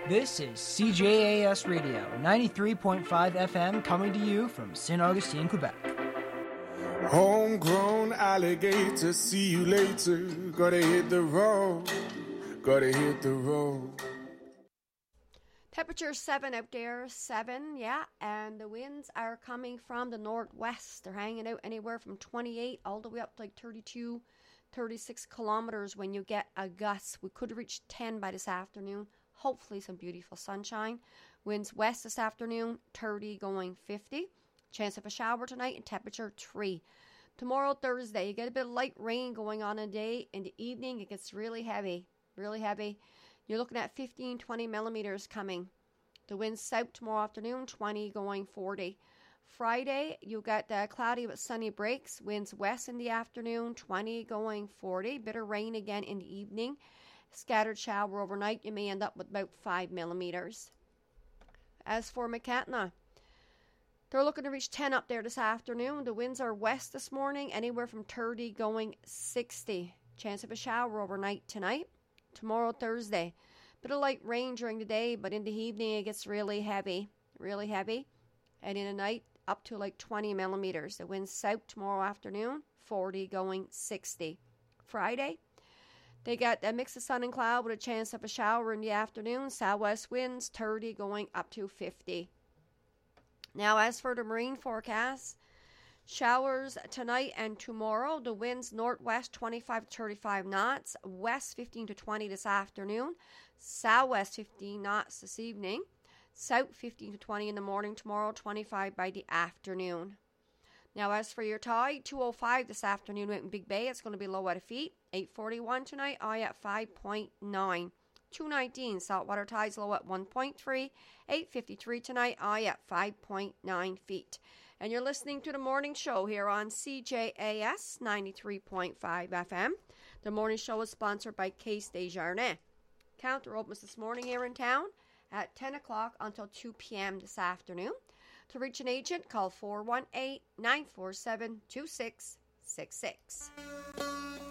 This is CJAS Radio, 93.5 FM, coming to you from St. Augustine, Quebec. Homegrown alligator, see you later. Gotta hit the road, gotta hit the road. Temperature 7 out there, 7, yeah, and the winds are coming from the northwest. They're hanging out anywhere from 28 all the way up to like 32, 36 kilometers when you get a gust. We could reach 10 by this afternoon. Hopefully some beautiful sunshine. Winds west this afternoon, 30 going 50. Chance of a shower tonight and temperature 3. Tomorrow, Thursday, you get a bit of light rain going on in the day. In the evening, it gets really heavy, really heavy. You're looking at 15, 20 millimeters coming. The winds south tomorrow afternoon, 20 going 40. Friday, you got cloudy with sunny breaks. Winds west in the afternoon, 20 going 40. Bit of rain again in the evening. Scattered shower overnight. You may end up with about 5 millimeters. As for McCatna, they're looking to reach 10 up there this afternoon. The winds are west this morning, anywhere from 30 going 60. Chance of a shower overnight tonight. Tomorrow, Thursday, bit of light rain during the day, but in the evening it gets really heavy. And in the night, up to like 20 millimeters. The winds south tomorrow afternoon, 40 going 60. Friday, they got a mix of sun and cloud with a chance of a shower in the afternoon. Southwest winds, 30 going up to 50. Now, as for the marine forecast, showers tonight and tomorrow. The winds northwest 25 to 35 knots, west 15 to 20 this afternoon, southwest 15 knots this evening, south 15 to 20 in the morning tomorrow, 25 by the afternoon. Now, as for your tide, 205 this afternoon out in Big Bay. It's going to be low at a feet. 841 tonight, high at 5.9. 219 saltwater tides low at 1.3. 853 tonight, high at 5.9 feet. And you're listening to the morning show here on CJAS 93.5 FM. The morning show is sponsored by Caisse Desjardins. Counter opens this morning here in town at 10 o'clock until 2 p.m. this afternoon. To reach an agent, call 418-947-2666.